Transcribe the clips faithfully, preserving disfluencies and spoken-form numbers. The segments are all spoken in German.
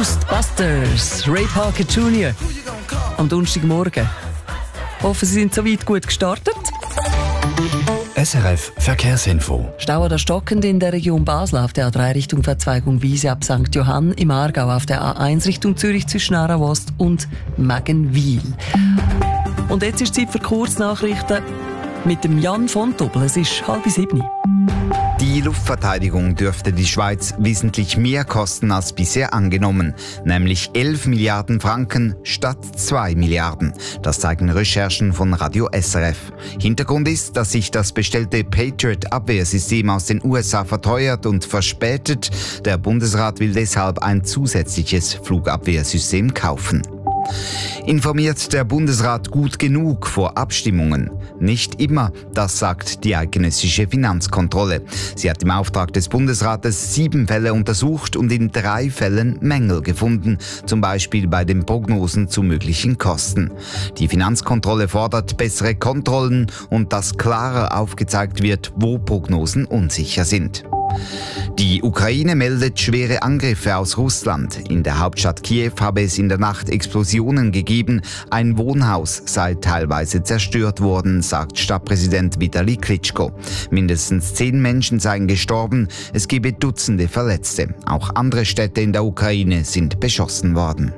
Ghostbusters, Ray Parker Junior Am Donnerstagmorgen. Hoffen, Sie sind soweit gut gestartet. S R F Verkehrsinfo. Stau oder stockend in der Region Basel auf der A drei Richtung Verzweigung Wiese ab Sankt Johann, im Aargau auf der A eins Richtung Zürich zwischen Aarau-Ost und Meggenwil. Und jetzt ist Zeit für Kurznachrichten mit dem Jan von Doppel. Es ist halb sieben. Die Luftverteidigung dürfte die Schweiz wesentlich mehr kosten als bisher angenommen, nämlich elf Milliarden Franken statt zwei Milliarden. Das zeigen Recherchen von Radio S R F. Hintergrund ist, dass sich das bestellte Patriot-Abwehrsystem aus den U S A verteuert und verspätet. Der Bundesrat will deshalb ein zusätzliches Flugabwehrsystem kaufen. Informiert der Bundesrat gut genug vor Abstimmungen? Nicht immer, das sagt die eidgenössische Finanzkontrolle. Sie hat im Auftrag des Bundesrates sieben Fälle untersucht und in drei Fällen Mängel gefunden, zum Beispiel bei den Prognosen zu möglichen Kosten. Die Finanzkontrolle fordert bessere Kontrollen und dass klarer aufgezeigt wird, wo Prognosen unsicher sind. Die Ukraine meldet schwere Angriffe aus Russland. In der Hauptstadt Kiew habe es in der Nacht Explosionen gegeben. Ein Wohnhaus sei teilweise zerstört worden, sagt Stadtpräsident Vitali Klitschko. Mindestens zehn Menschen seien gestorben. Es gebe Dutzende Verletzte. Auch andere Städte in der Ukraine sind beschossen worden.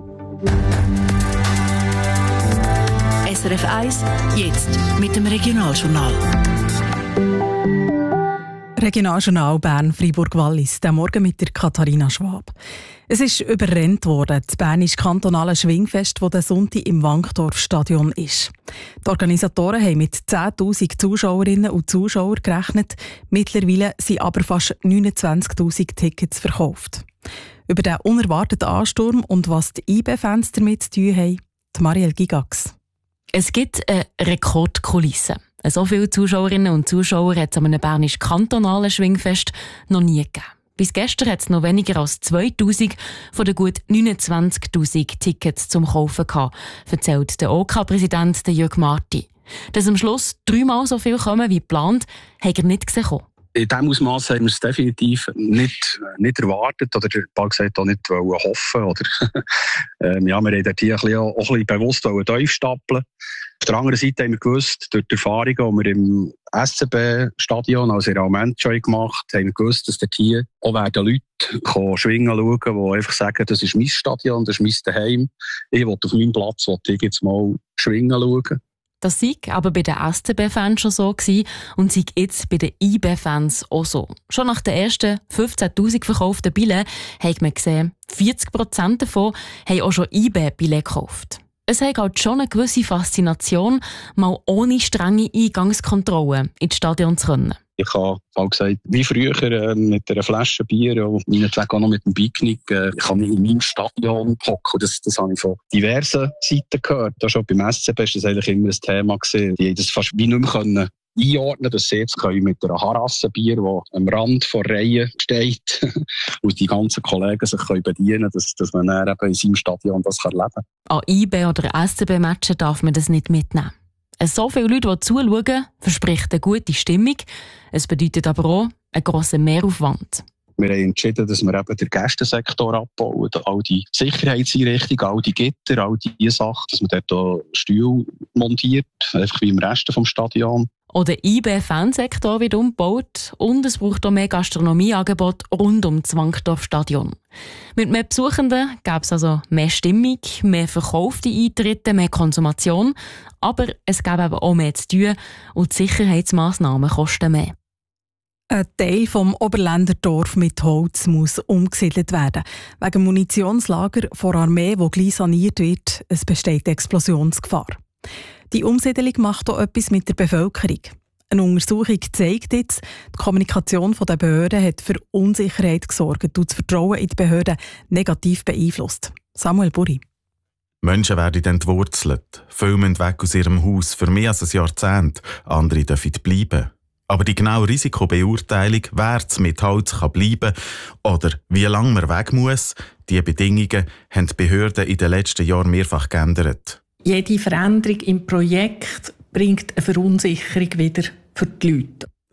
S R F eins, jetzt mit dem Regionaljournal. Regionaljournal Bern-Freiburg-Wallis, der Morgen mit der Katharina Schwab. Es ist überrennt worden, das bernische kantonale Schwingfest, das der Sonntag im Wankdorf-Stadion ist. Die Organisatoren haben mit zehntausend Zuschauerinnen und Zuschauern gerechnet. Mittlerweile sind aber fast neunundzwanzigtausend Tickets verkauft. Über den unerwarteten Ansturm und was die I B-Fans damit zu tun haben, die Marielle Gigax. Es gibt eine Rekordkulisse. So viele Zuschauerinnen und Zuschauer hat es an einem bernischen kantonalen Schwingfest noch nie gegeben. Bis gestern hat es noch weniger als zweitausend von den gut neunundzwanzigtausend Tickets zum Kaufen gehabt, erzählt der O K-Präsident Jörg Marti. Dass am Schluss dreimal so viel kommen wie geplant, hat er nicht gesehen. In diesem Ausmaß haben wir es definitiv nicht, nicht erwartet oder ein paar gesagt auch nicht hoffen. Oder ähm, ja, wir haben dort hier auch ein bisschen bewusst tief stapeln. Auf der anderen Seite haben wir gewusst, durch die Erfahrungen, die wir im S C B-Stadion, also in Almenjoy gemacht haben, haben wir gewusst, dass dort hier auch werden Leute kommen, schwingen schauen, die einfach sagen, das ist mein Stadion, das ist mein Daheim. Ich will auf meinem Platz will ich jetzt mal schwingen schauen. Das sei aber bei den S C B-Fans schon so gewesen und sei jetzt bei den I B-Fans auch so. Schon nach den ersten fünfzehntausend verkauften Billets hat man gesehen, vierzig Prozent davon haben auch schon I B-Billets gekauft. Es hat halt schon eine gewisse Faszination, mal ohne strenge Eingangskontrollen ins Stadion zu können. Ich habe auch gesagt, wie früher äh, mit einer Flasche Bier und meinetwegen auch noch mit einem Picknick, äh, ich kann in meinem Stadion hocken. Das, das habe ich von diversen Seiten gehört. Da schon beim S C B war das eigentlich immer ein Thema gewesen. Die haben das fast wie nicht mehr können einordnen, dass sie jetzt können mit einer Harasse Bier, die am Rand der Reihe steht, und die ganzen Kollegen sich können bedienen, dass, dass man dann eben in seinem Stadion das erleben kann. An I B- oder S C B-Matchen darf man das nicht mitnehmen. So viele Leute, die zuschauen, verspricht eine gute Stimmung. Es bedeutet aber auch einen grossen Mehraufwand. Wir haben entschieden, dass wir eben den Gästensektor abbauen, all die Sicherheitseinrichtungen, all die Gitter, all die Sachen, dass man dort auch Stühle montiert, einfach wie im Rest des Stadions. Auch der I B-Fansektor wird umgebaut und es braucht auch mehr Gastronomieangebot rund um das Wankdorf-Stadion. Mit mehr Besuchenden gäbe es also mehr Stimmung, mehr verkaufte Eintritte, mehr Konsumation, aber es gäbe eben auch mehr zu tun und die Sicherheitsmassnahmen kosten mehr. Ein Teil vom Oberländerdorf mit Holz muss umgesiedelt werden. Wegen Munitionslager vor Armee, wo gleich saniert wird, es besteht Explosionsgefahr. Die Umsiedelung macht auch etwas mit der Bevölkerung. Eine Untersuchung zeigt jetzt, die Kommunikation der Behörden hat für Unsicherheit gesorgt und das Vertrauen in die Behörden negativ beeinflusst. Samuel Burri. Menschen werden entwurzelt, viele müssen weg aus ihrem Haus für mehr als ein Jahrzehnt, andere dürfen bleiben. Aber die genaue Risikobeurteilung, wer mit Holz kann bleiben oder wie lange man weg muss, diese Bedingungen haben die Behörden in den letzten Jahren mehrfach geändert. Jede Veränderung im Projekt bringt eine Verunsicherung wieder für die Leute.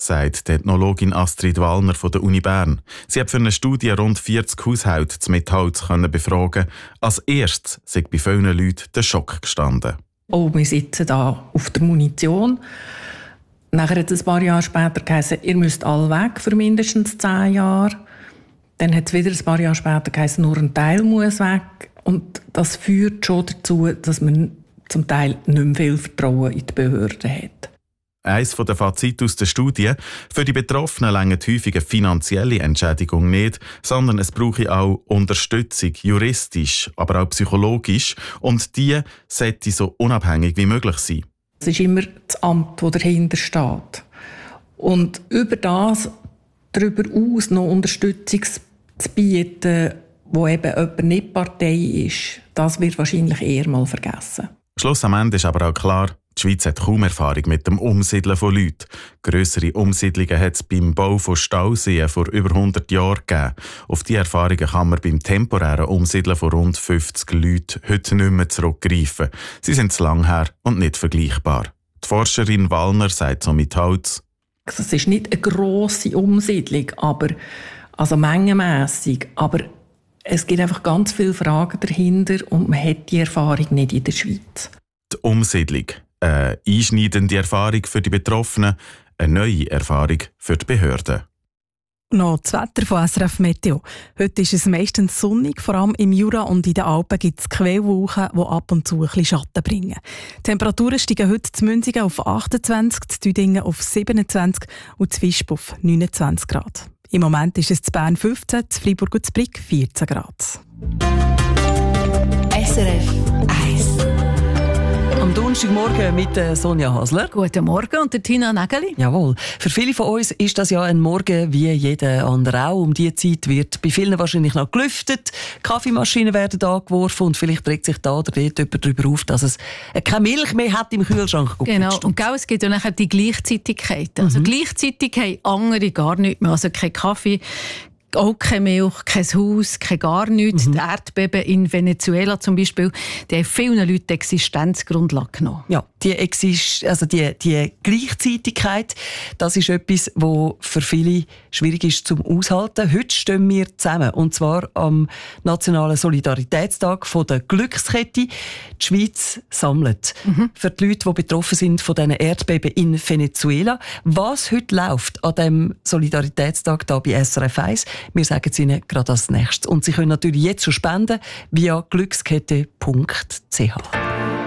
sagt die Ethnologin Astrid Wallner von der Uni Bern. Sie hat für eine Studie rund vierzig Haushalte mit Holz befragen. Als erstes sei bei vielen Leuten der Schock gestanden. Oh, wir sitzen da auf der Munition. Nachher hat es ein paar Jahre später geheißen, ihr müsst alle weg für mindestens zehn Jahre. Dann hat es wieder ein paar Jahre später geheißen, nur ein Teil muss weg. Und das führt schon dazu, dass man zum Teil nicht mehr viel Vertrauen in die Behörden hat. Eines der Fazite aus der Studie: Für die Betroffenen reicht häufig eine finanzielle Entschädigung nicht, sondern es brauche auch Unterstützung, juristisch, aber auch psychologisch. Und die sollte so unabhängig wie möglich sein. Es ist immer das Amt, das dahinter steht. Und über das, darüber aus noch Unterstützung zu bieten, wo eben jemand nicht Partei ist, das wird wahrscheinlich eher mal vergessen. Schluss am Ende ist aber auch klar, die Schweiz hat kaum Erfahrung mit dem Umsiedeln von Leuten. Grössere Umsiedlungen hat es beim Bau von Stauseen vor über hundert Jahren gegeben. Auf diese Erfahrungen kann man beim temporären Umsiedeln von rund fünfzig Leuten heute nicht mehr zurückgreifen. Sie sind zu lang her und nicht vergleichbar. Die Forscherin Wallner sagt so mit Holz: Es ist nicht eine grosse Umsiedlung, aber, also mengenmässig, aber es gibt einfach ganz viele Fragen dahinter und man hat die Erfahrung nicht in der Schweiz. Die Umsiedlung. Eine einschneidende Erfahrung für die Betroffenen, eine neue Erfahrung für die Behörden. Noch das Wetter von S R F Meteo. Heute ist es meistens sonnig, vor allem im Jura und in den Alpen gibt es Quellwolken, die ab und zu ein bisschen Schatten bringen. Die Temperaturen steigen heute zu Münzigen auf achtundzwanzig, zu Düdingen auf siebenundzwanzig und zu Visp auf neunundzwanzig Grad. Im Moment ist es zu Bern fünfzehn, zu Freiburg und zu Brig vierzehn Grad. S R F eins. Am Donnerstagmorgen mit Sonja Hasler. Guten Morgen und der Tina Nägeli. Jawohl. Für viele von uns ist das ja ein Morgen wie jeder andere auch. Um diese Zeit wird bei vielen wahrscheinlich noch gelüftet, Kaffeemaschinen werden angeworfen und vielleicht regt sich da oder dort jemand darüber auf, dass es keine Milch mehr hat im Kühlschrank. Genau, und gell, es gibt ja nachher die Gleichzeitigkeit. Also mhm. Gleichzeitig haben andere gar nichts mehr, also kein Kaffee, auch keine Milch, kein Haus, kein gar nichts. Mhm. Die Erdbeben in Venezuela zum Beispiel, die haben vielen Leuten die Existenzgrundlage genommen. Ja, die, Exist- also die, die Gleichzeitigkeit, das ist etwas, was für viele schwierig ist zum Aushalten. Heute stehen wir zusammen, und zwar am Nationalen Solidaritätstag von der Glückskette. Die Schweiz sammelt mhm. für die Leute, die betroffen sind von diesen Erdbeben in Venezuela. Was heute läuft an diesem Solidaritätstag hier bei S R F eins, wir sagen es Ihnen gerade als nächstes. Und Sie können natürlich jetzt schon spenden via glückskette punkt c h.